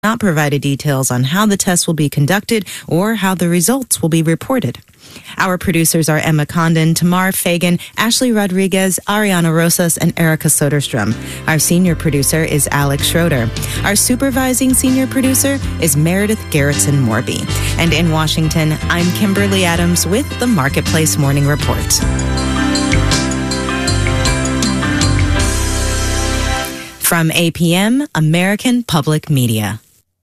not provided details on how the test will be conducted or how the results will be reported. Our producers are Emma Condon, Tamar Fagan, Ashley Rodriguez, Ariana Rosas, and Erica Soderstrom. Our senior producer is Alex Schroeder. Our supervising senior producer is Meredith Garrettson Morby. And in Washington, I'm Kimberly Adams with the Marketplace Morning Report. From APM, American Public Media.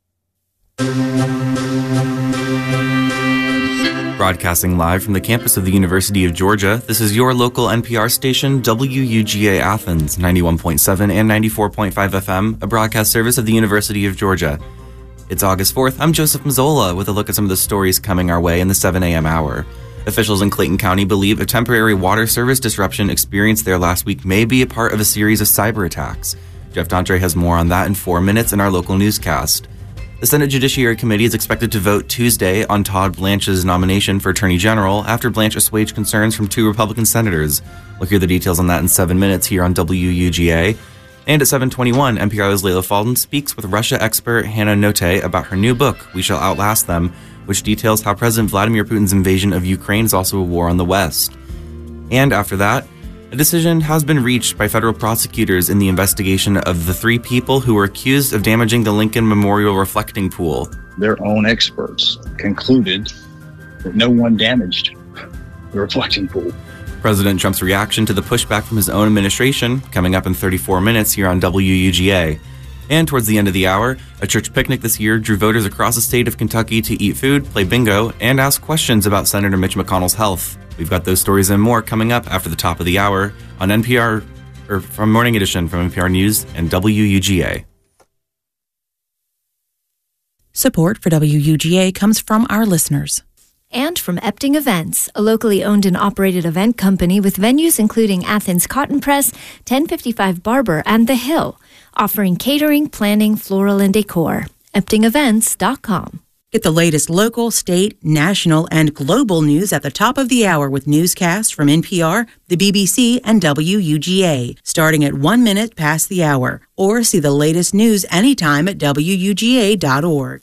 Broadcasting live from the campus of the University of Georgia, this is your local NPR station, WUGA Athens, 91.7 and 94.5 FM, a broadcast service of the University of Georgia. It's August 4th. I'm Joseph Mazzola with a look at some of the stories coming our way in the 7 a.m. hour. Officials in Clayton County believe a temporary water service disruption experienced there last week may be a part of a series of cyber attacks. Jeff Dontre has more on that in 4 minutes in our local newscast. The Senate Judiciary Committee is expected to vote Tuesday on Todd Blanche's nomination for Attorney General after Blanche assuaged concerns from 2 Republican senators. We'll hear the details on that in 7 minutes here on WUGA. And at 7:21, NPR's Layla Falden speaks with Russia expert Hannah Notte about her new book, We Shall Outlast Them, which details how President Vladimir Putin's invasion of Ukraine is also a war on the West. And after that, a decision has been reached by federal prosecutors in the investigation of the 3 people who were accused of damaging the Lincoln Memorial reflecting pool. Their own experts concluded that no one damaged the reflecting pool. President Trump's reaction to the pushback from his own administration coming up in 34 minutes here on WUGA. And towards the end of the hour, a church picnic this year drew voters across the state of Kentucky to eat food, play bingo, and ask questions about Senator Mitch McConnell's health. We've got those stories and more coming up after the top of the hour on NPR, or from Morning Edition from NPR News and WUGA. Support for WUGA comes from our listeners. And from Epting Events, a locally owned and operated event company with venues including Athens Cotton Press, 1055 Barber, and The Hill, offering catering, planning, floral, and decor. EptingEvents.com. Get the latest local, state, national, and global news at the top of the hour with newscasts from NPR, the BBC, and WUGA, starting at 1 minute past the hour. Or see the latest news anytime at WUGA.org.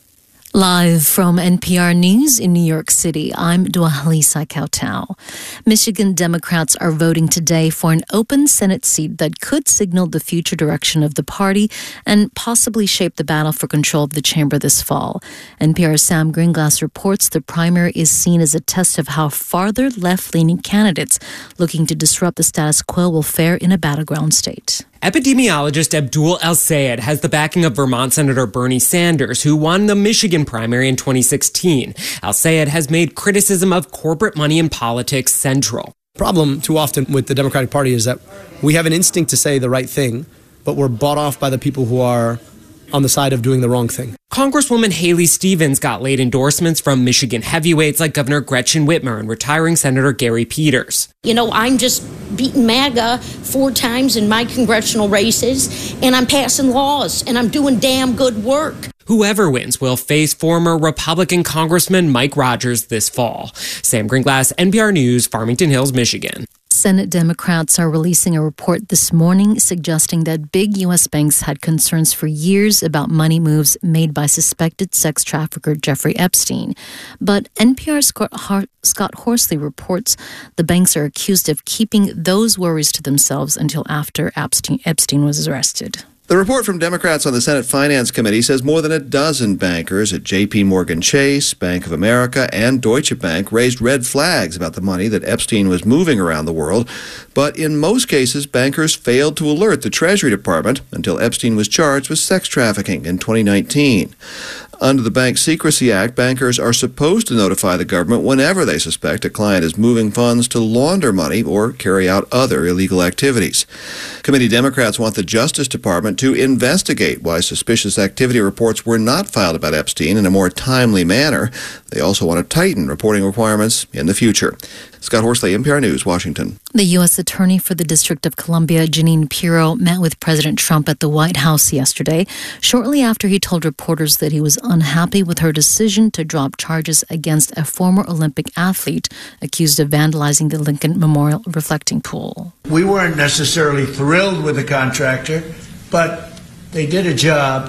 Live from NPR News in New York City, I'm Dwalisa Kautal. Michigan Democrats are voting today for an open Senate seat that could signal the future direction of the party and possibly shape the battle for control of the chamber this fall. NPR's Sam Greenglass reports the primary is seen as a test of how farther left-leaning candidates looking to disrupt the status quo will fare in a battleground state. Epidemiologist Abdul El-Sayed has the backing of Vermont Senator Bernie Sanders, who won the Michigan primary in 2016. El-Sayed has made criticism of corporate money in politics central. The problem too often with the Democratic Party is that we have an instinct to say the right thing, but we're bought off by the people who are on the side of doing the wrong thing. Congresswoman Haley Stevens got late endorsements from Michigan heavyweights like Governor Gretchen Whitmer and retiring Senator Gary Peters. You know, I'm just beating MAGA 4 times in my congressional races, and I'm passing laws, and I'm doing damn good work. Whoever wins will face former Republican Congressman Mike Rogers this fall. Sam Greenglass, NPR News, Farmington Hills, Michigan. Senate Democrats are releasing a report this morning suggesting that big U.S. banks had concerns for years about money moves made by suspected sex trafficker Jeffrey Epstein. But NPR's Scott Horsley reports the banks are accused of keeping those worries to themselves until after Epstein was arrested. The report from Democrats on the Senate Finance Committee says more than a dozen bankers at J.P. Morgan Chase, Bank of America, and Deutsche Bank raised red flags about the money that Epstein was moving around the world. But in most cases, bankers failed to alert the Treasury Department until Epstein was charged with sex trafficking in 2019. Under the Bank Secrecy Act, bankers are supposed to notify the government whenever they suspect a client is moving funds to launder money or carry out other illegal activities. Committee Democrats want the Justice Department to investigate why suspicious activity reports were not filed about Epstein in a more timely manner. They also want to tighten reporting requirements in the future. Scott Horsley, NPR News, Washington. The U.S. Attorney for the District of Columbia, Jeanine Pirro, met with President Trump at the White House yesterday, shortly after he told reporters that he was unhappy with her decision to drop charges against a former Olympic athlete accused of vandalizing the Lincoln Memorial reflecting pool. We weren't necessarily thrilled with the contractor, but they did a job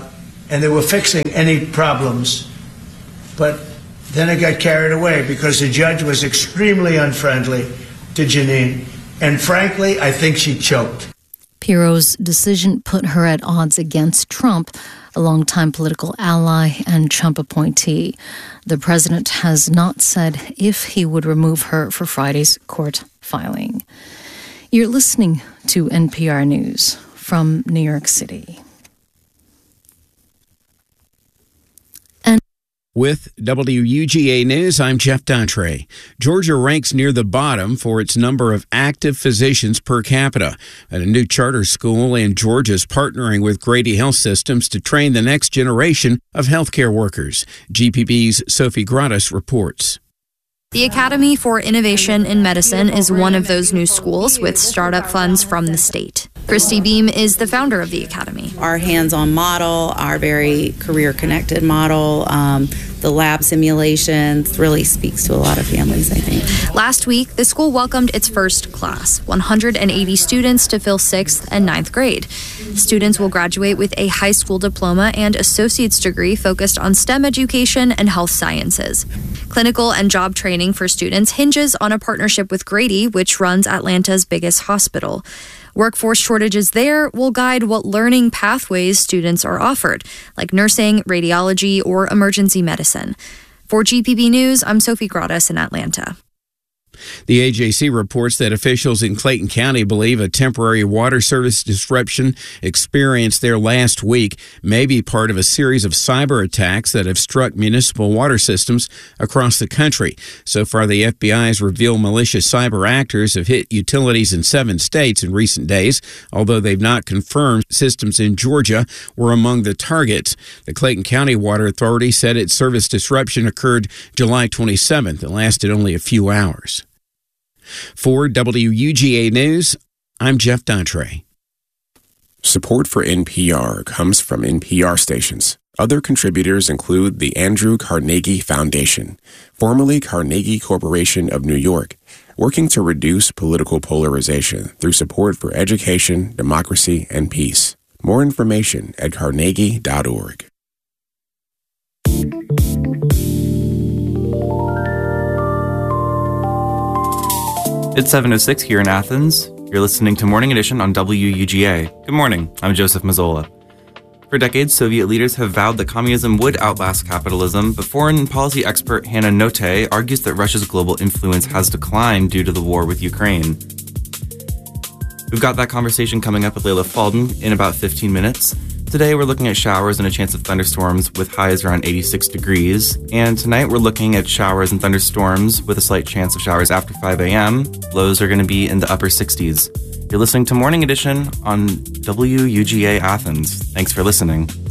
and they were fixing any problems. But then it got carried away because the judge was extremely unfriendly to Jeanine. And frankly, I think she choked. Pirro's decision put her at odds against Trump, a longtime political ally and Trump appointee. The president has not said if he would remove her for Friday's court filing. You're listening to NPR News from New York City. With WUGA News, I'm Jeff Dantre. Georgia ranks near the bottom for its number of active physicians per capita. At a new charter school in Georgia is partnering with Grady Health Systems to train the next generation of healthcare workers. GPB's Sophie Gratis reports. The Academy for Innovation in Medicine is one of those new schools with startup funds from the state. Christy Beam is the founder of the Academy. Our hands-on model, our very career-connected model, the lab simulations really speaks to a lot of families, I think. Last week, the school welcomed its first class, 180 students to fill 6th and 9th grade. Students will graduate with a high school diploma and associate's degree focused on STEM education and health sciences. Clinical and job training for students hinges on a partnership with Grady, which runs Atlanta's biggest hospital. Workforce shortages there will guide what learning pathways students are offered, like nursing, radiology, or emergency medicine. For GPB News, I'm Sophie Gratis in Atlanta. The AJC reports that officials in Clayton County believe a temporary water service disruption experienced there last week may be part of a series of cyber attacks that have struck municipal water systems across the country. So far, the FBI has revealed malicious cyber actors have hit utilities in 7 states in recent days, although they've not confirmed systems in Georgia were among the targets. The Clayton County Water Authority said its service disruption occurred July 27th. It lasted only a few hours. For WUGA News, I'm Jeff Dantre. Support for NPR comes from NPR stations. Other contributors include the Andrew Carnegie Foundation, formerly Carnegie Corporation of New York, working to reduce political polarization through support for education, democracy, and peace. More information at carnegie.org. It's 7:06 here in Athens. You're listening to Morning Edition on WUGA. Good morning. I'm Joseph Mazzola. For decades, Soviet leaders have vowed that communism would outlast capitalism, but foreign policy expert Hannah Notte argues that Russia's global influence has declined due to the war with Ukraine. We've got that conversation coming up with Layla Falden in about 15 minutes. Today, we're looking at showers and a chance of thunderstorms with highs around 86 degrees. And tonight, we're looking at showers and thunderstorms with a slight chance of showers after 5 a.m. Lows are going to be in the upper 60s. You're listening to Morning Edition on WUGA Athens. Thanks for listening.